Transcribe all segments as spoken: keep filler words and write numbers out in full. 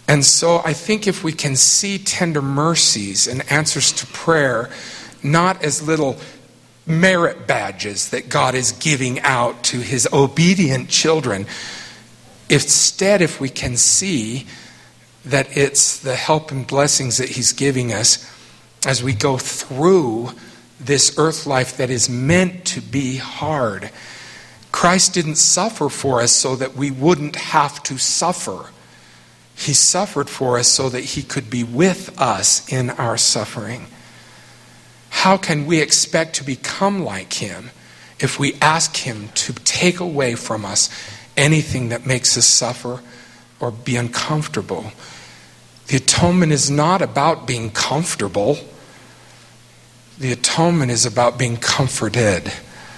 And so I think if we can see tender mercies and answers to prayer, not as little merit badges that God is giving out to his obedient children, instead if we can see that it's the help and blessings that he's giving us as we go through this earth life that is meant to be hard. Christ didn't suffer for us so that we wouldn't have to suffer. He suffered for us so that he could be with us in our suffering. How can we expect to become like him if we ask him to take away from us anything that makes us suffer or be uncomfortable? The atonement is not about being comfortable. The atonement is about being comforted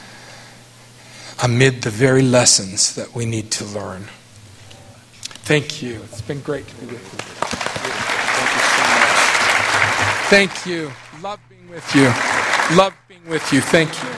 amid the very lessons that we need to learn. Thank you. It's been great to be with you. Thank you so much. Thank you. Love being with you. Love being with you. Thank you.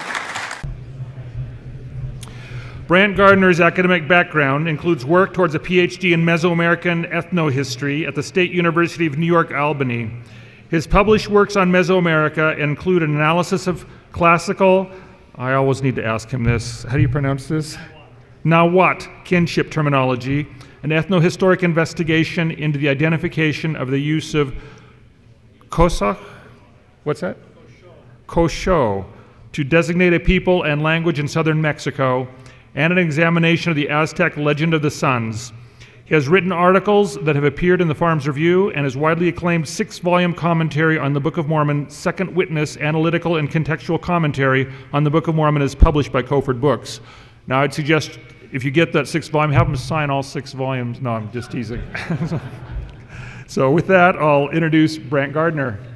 Brant Gardner's academic background includes work towards a P H D in Mesoamerican ethnohistory at the State University of New York, Albany. His published works on Mesoamerica include an analysis of classical, I always need to ask him this, how do you pronounce this? Nahuatl kinship terminology, an ethnohistoric investigation into the identification of the use of Kosa, what's that? Kosho, to designate a people and language in southern Mexico, and an examination of the Aztec legend of the suns. He has written articles that have appeared in the Farms Review and his widely acclaimed six-volume commentary on the Book of Mormon, Second Witness, Analytical and Contextual Commentary on the Book of Mormon is published by Koford Books. Now I'd suggest if you get that sixth volume, have him sign all six volumes. No, I'm just teasing. So with that, I'll introduce Brant Gardner.